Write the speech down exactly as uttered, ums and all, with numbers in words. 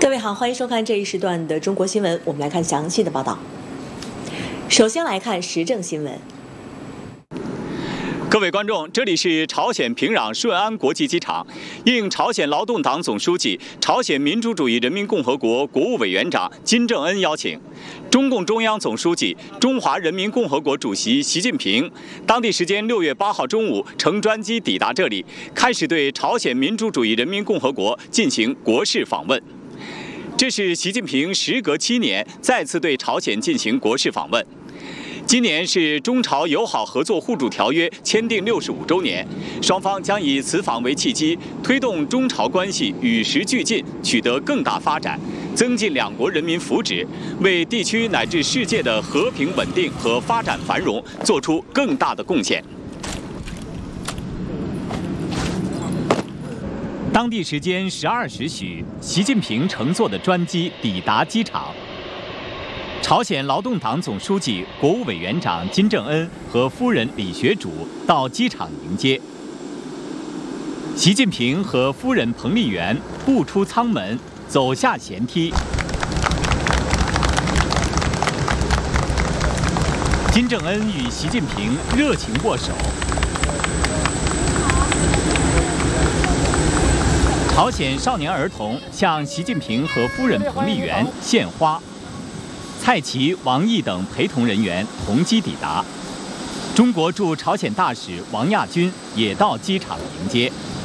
各位好，欢迎收看这一时段的中国新闻。我们来看详细的报道。首先来看时政新闻。 各位观众，这里是朝鲜平壤顺安国际机场。应朝鲜劳动党总书记、朝鲜民主主义人民共和国国务委员长金正恩邀请，中共中央总书记、中华人民共和国主席习近平当地时间六月八号中午乘专机抵达这里，开始对朝鲜民主主义人民共和国进行国事访问。这是习近平时隔七年再次对朝鲜进行国事访问。今年是中朝友好合作互助条约签订六十五周年，双方将以此访为契机，推动中朝关系与时俱进，取得更大发展，增进两国人民福祉，为地区乃至世界的和平稳定和发展繁荣做出更大的贡献。当地时间十二时许，习近平乘坐的专机抵达机场。朝鲜劳动党总书记、国务委员长金正恩和夫人李学主到机场迎接。习近平和夫人彭丽媛步出舱门，走下舷梯。金正恩与习近平热情握手。朝鲜少年儿童向习近平和夫人彭丽媛献花。蔡奇、王毅等陪同人员同机抵达，中国驻朝鲜大使王亚军也到机场迎接。